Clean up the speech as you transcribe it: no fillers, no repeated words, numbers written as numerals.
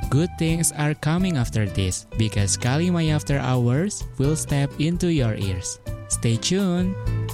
Good things are coming after this because Kalimay After Hours will step into your ears. Stay tuned!